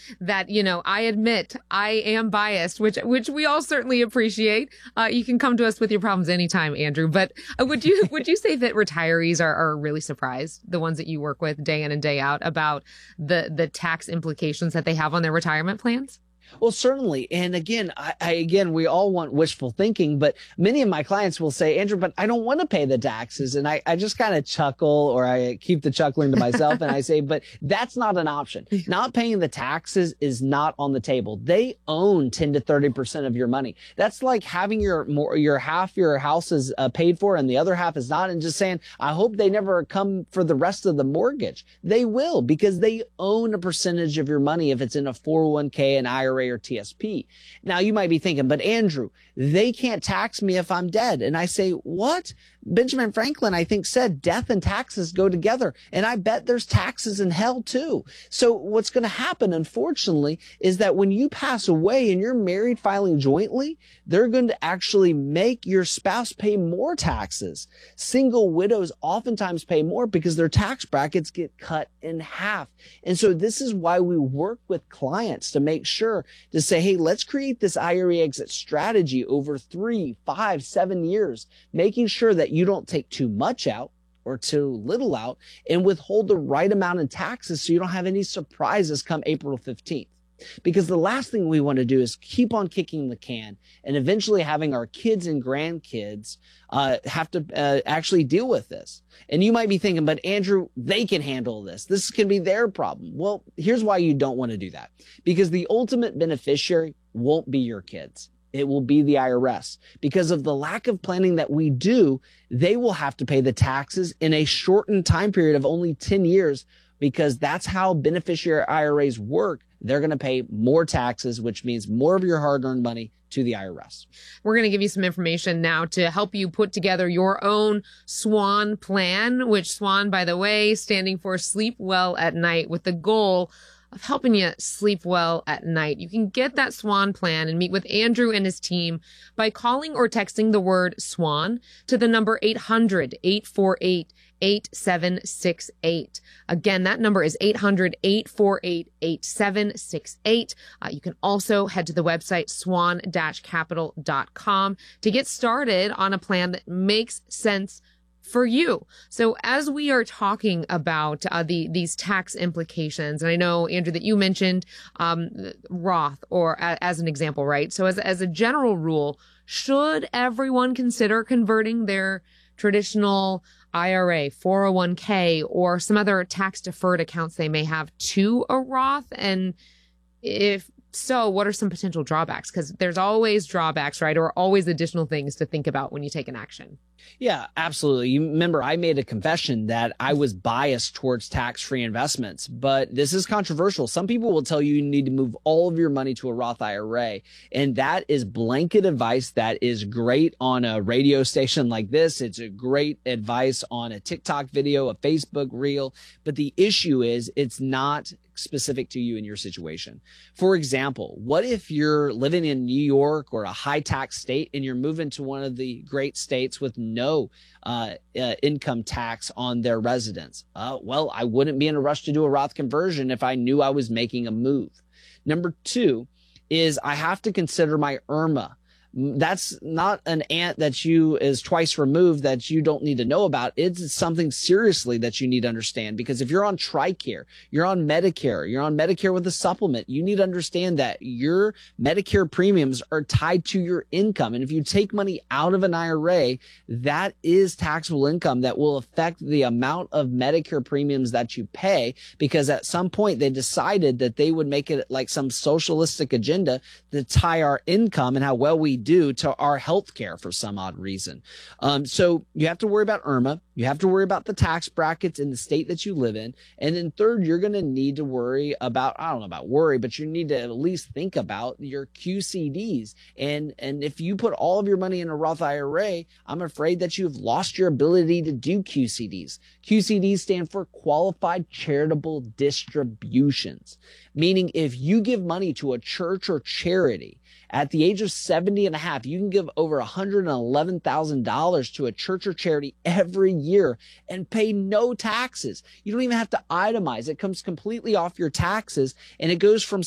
that, I admit I am biased, which we all certainly appreciate. You can come to us with your problems anytime, Andrew. But would you say that retirees are really surprised, the ones that you work with day in and day out, about the tax implications that they have on their retirement plans? Well, certainly. And again, again, we all want wishful thinking, but many of my clients will say, Andrew, but I don't want to pay the taxes. And I just kind of chuckle, or I keep the chuckling to myself. And I say, but that's not an option. Not paying the taxes is not on the table. They own 10 to 30% of your money. That's like having your half your house is paid for and the other half is not, and just saying, I hope they never come for the rest of the mortgage. They will, because they own a percentage of your money if it's in a 401k, an IRA, or TSP. Now you might be thinking, but Andrew, they can't tax me if I'm dead. And I say, what? Benjamin Franklin, I think, said death and taxes go together. And I bet there's taxes in hell too. So what's going to happen, unfortunately, is that when you pass away and you're married filing jointly, they're going to actually make your spouse pay more taxes. Single widows oftentimes pay more because their tax brackets get cut in half. And so this is why we work with clients to make sure to say, hey, let's create this IRA exit strategy over 3, 5, 7 years, making sure that you don't take too much out or too little out, and withhold the right amount in taxes so you don't have any surprises come April 15th. Because the last thing we want to do is keep on kicking the can and eventually having our kids and grandkids have to actually deal with this. And you might be thinking, but Andrew, they can handle this. This can be their problem. Well, here's why you don't want to do that. Because the ultimate beneficiary won't be your kids. It will be the IRS. Because of the lack of planning that we do, they will have to pay the taxes in a shortened time period of only 10 years, because that's how beneficiary IRAs work. They're going to pay more taxes, which means more of your hard-earned money to the IRS. We're going to give you some information now to help you put together your own SWAN plan, which SWAN, by the way, standing for Sleep Well at Night, with the goal of helping you sleep well at night. You can get that SWAN plan and meet with Andrew and his team by calling or texting the word SWAN to the number 800-848-8768. Again, that number is 800-848-8768. You can also head to the website swan-capital.com to get started on a plan that makes sense for you. So as we are talking about these tax implications, and I know, Andrew, that you mentioned Roth as an example, right? So as a general rule, should everyone consider converting their traditional IRA, 401k, or some other tax deferred accounts they may have to a Roth? And if so, what are some potential drawbacks? Because there's always drawbacks, right? Or always additional things to think about when you take an action. Yeah, absolutely. You remember I made a confession that I was biased towards tax-free investments, but this is controversial. Some people will tell you you need to move all of your money to a Roth IRA, and that is blanket advice that is great on a radio station like this. It's a great advice on a TikTok video, a Facebook reel, but the issue is it's not specific to you and your situation. For example, what if you're living in New York or a high tax state and you're moving to one of the great states with no income tax on their residence? Well, I wouldn't be in a rush to do a Roth conversion if I knew I was making a move. Number two is I have to consider my IRMA. That's not an aunt that you is twice removed that you don't need to know about. It's something seriously that you need to understand, because if you're on TRICARE, you're on Medicare with a supplement, you need to understand that your Medicare premiums are tied to your income. And if you take money out of an IRA, that is taxable income that will affect the amount of Medicare premiums that you pay, because at some point they decided that they would make it like some socialistic agenda to tie our income and how well we do to our health care for some odd reason. So you have to worry about IRMA. You have to worry about the tax brackets in the state that you live in. And then third, you're going to need to worry about, I don't know about worry, but you need to at least think about your QCDs. And if you put all of your money in a Roth IRA, I'm afraid that you've lost your ability to do QCDs. QCDs stand for Qualified Charitable Distributions, meaning if you give money to a church or charity, at the age of 70 and a half, you can give over $111,000 to a church or charity every year and pay no taxes. You don't even have to itemize. It comes completely off your taxes, and it goes from